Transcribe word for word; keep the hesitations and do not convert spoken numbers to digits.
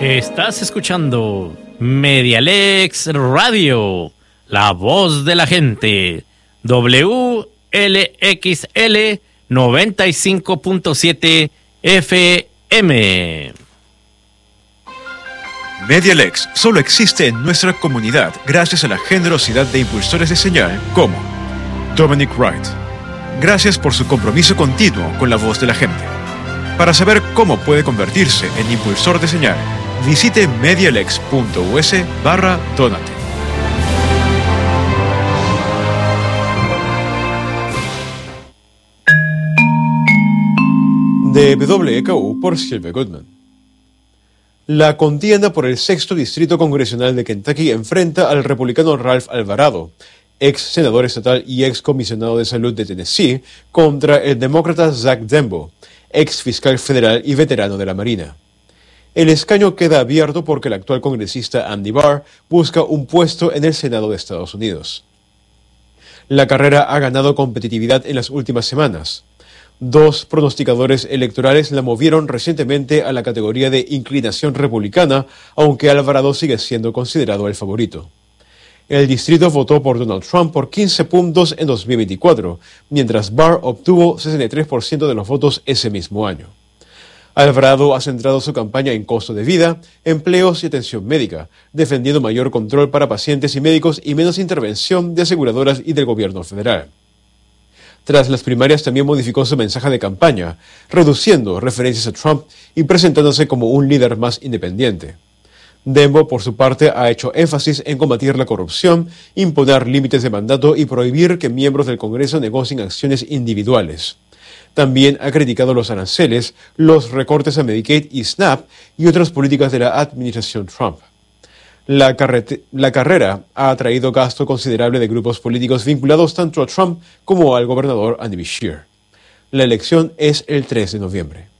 Estás escuchando Medialex Radio, la voz de la gente, W L X L noventa y cinco punto siete F M. Medialex solo existe en nuestra comunidad gracias a la generosidad de impulsores de señal como Dominic Wright. Gracias por su compromiso continuo con la voz de la gente. Para saber cómo puede convertirse en impulsor de señal, visite medialex.us barra donate. De W K U por Silvia Goodman. La contienda por el sexto distrito congresional de Kentucky enfrenta al republicano Ralph Alvarado, ex senador estatal y ex comisionado de salud de Tennessee, contra el demócrata Zach Dembo, ex fiscal federal y veterano de la Marina. El escaño queda abierto porque el actual congresista Andy Barr busca un puesto en el Senado de Estados Unidos. La carrera ha ganado competitividad en las últimas semanas. Dos pronosticadores electorales la movieron recientemente a la categoría de inclinación republicana, aunque Alvarado sigue siendo considerado el favorito. El distrito votó por Donald Trump por quince puntos en dos mil veinticuatro, mientras Barr obtuvo sesenta y tres por ciento de los votos ese mismo año. Alvarado ha centrado su campaña en costo de vida, empleos y atención médica, defendiendo mayor control para pacientes y médicos y menos intervención de aseguradoras y del gobierno federal. Tras las primarias también modificó su mensaje de campaña, reduciendo referencias a Trump y presentándose como un líder más independiente. Dembo, por su parte, ha hecho énfasis en combatir la corrupción, imponer límites de mandato y prohibir que miembros del Congreso negocien acciones individuales. También ha criticado los aranceles, los recortes a Medicaid y SNAP y otras políticas de la administración Trump. La, carrete- la carrera ha atraído gasto considerable de grupos políticos vinculados tanto a Trump como al gobernador Andy Beshear. La elección es el tres de noviembre.